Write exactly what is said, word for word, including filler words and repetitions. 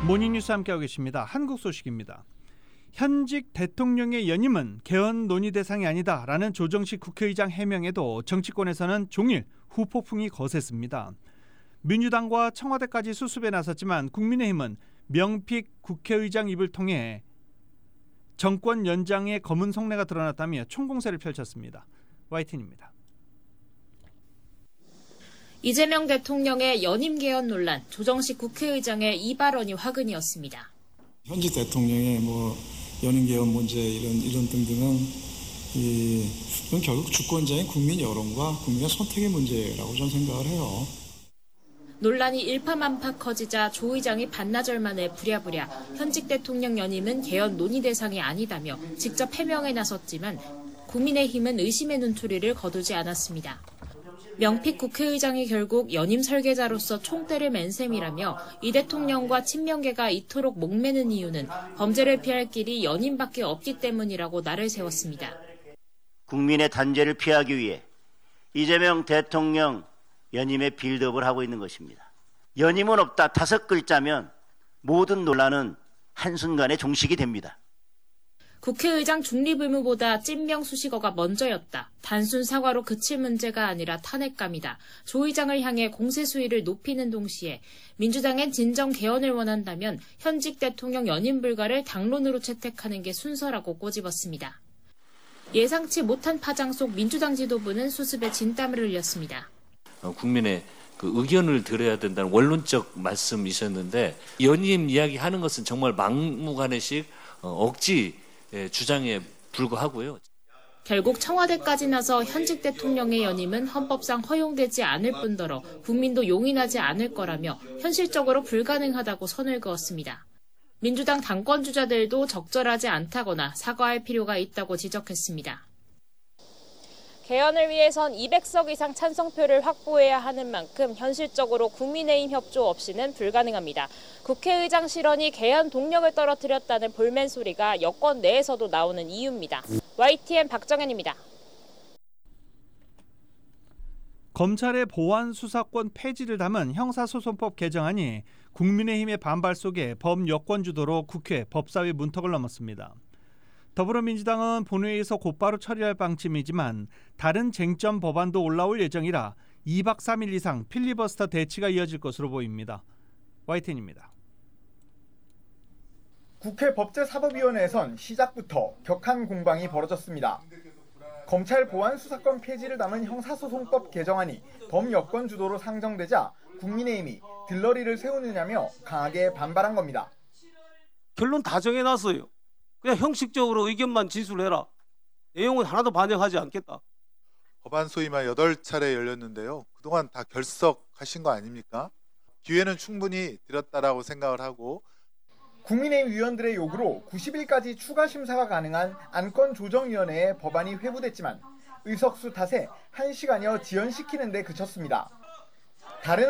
모닝뉴스 함께하고 계십니다. 한국 소식입니다. 현직 대통령의 연임은 개헌 논의 대상이 아니다라는 조정식 국회의장 해명에도 정치권에서는 종일 후폭풍이 거셌습니다. 민주당과 청와대까지 수습에 나섰지만 국민의힘은 명픽 국회의장 입을 통해 정권 연장의 검은 속내가 드러났다며 총공세를 펼쳤습니다. 와이티엔입니다. 이재명 대통령의 연임 개헌 논란, 조정식 국회의장의 이 발언이 화근이었습니다. 현직 대통령의 뭐 연임 개헌 문제 이런 이런 등등은 이 이건 결국 주권자인 국민 여론과 국민의 선택의 문제라고 저는 생각을 해요. 논란이 일파만파 커지자 조 의장이 반나절 만에 부랴부랴 현직 대통령 연임은 개헌 논의 대상이 아니다며 직접 해명에 나섰지만 국민의힘은 의심의 눈초리를 거두지 않았습니다. 명픽 국회의장이 결국 연임 설계자로서 총대를 맨 셈이라며 이 대통령과 친명계가 이토록 목매는 이유는 범죄를 피할 길이 연임밖에 없기 때문이라고 날을 세웠습니다. 국민의 단죄를 피하기 위해 이재명 대통령 연임의 빌드업을 하고 있는 것입니다. 연임은 없다 다섯 글자면 모든 논란은 한순간에 종식이 됩니다. 국회의장 중립 의무보다 찐명 수식어가 먼저였다. 단순 사과로 그칠 문제가 아니라 탄핵감이다. 조 의장을 향해 공세 수위를 높이는 동시에 민주당엔 진정 개헌을 원한다면 현직 대통령 연임 불가를 당론으로 채택하는 게 순서라고 꼬집었습니다. 예상치 못한 파장 속 민주당 지도부는 수습에 진땀을 흘렸습니다. 국민의 그 의견을 들어야 된다는 원론적 말씀이셨는데 연임 이야기하는 것은 정말 막무가내식 억지 주장에 불과하고요. 결국 청와대까지 나서 현직 대통령의 연임은 헌법상 허용되지 않을 뿐더러 국민도 용인하지 않을 거라며 현실적으로 불가능하다고 선을 그었습니다. 민주당 당권 주자들도 적절하지 않다거나 사과할 필요가 있다고 지적했습니다. 개헌을 위해선 이백 석 이상 찬성표를 확보해야 하는 만큼 현실적으로 국민의힘 협조 없이는 불가능합니다. 국회의장 실언이 개헌 동력을 떨어뜨렸다는 볼멘 소리가 여권 내에서도 나오는 이유입니다. 와이티엔 박정현입니다. 검찰의 보안 수사권 폐지를 담은 형사소송법 개정안이 국민의힘의 반발 속에 범여권 주도로 국회 법사위 문턱을 넘었습니다. 더불어민주당은 본회의에서 곧바로 처리할 방침이지만 다른 쟁점 법안도 올라올 예정이라 이박 삼일 이상 필리버스터 대치가 이어질 것으로 보입니다. 와이티엔입니다. 국회 법제사법위원회에선 시작부터 격한 공방이 벌어졌습니다. 검찰 보안 수사권 폐지를 담은 형사소송법 개정안이 범여권 주도로 상정되자 국민의힘이 들러리를 세우느냐며 강하게 반발한 겁니다. 결론 다 정해놨어요. 그냥 형식적으로 의견만 진술해라. 내용은 하나도 반영하지 않겠다. 법안 소위만 여덟 차례 열렸는데요. 그동안 다 결석하신 거 아닙니까? 기회는 충분히 드렸다라고 생각을 하고 국민의힘 위원들의 요구로 구십 일까지 추가 심사가 가능한 안건조정위원회에 법안이 회부됐지만 의석수 탓에 한 시간여 지연시키는 데 그쳤습니다. 다른